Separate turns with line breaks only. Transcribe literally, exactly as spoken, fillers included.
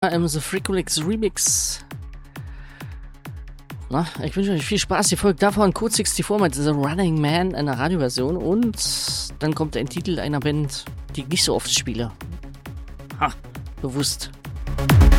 Summer im The Freakolix Remix. Na, ich wünsche euch viel Spaß. Die Folge davon Code vierundsechzig mit The Running Man in der Radioversion. Und dann kommt ein Titel einer Band, die ich nicht so oft spiele. Ha, bewusst.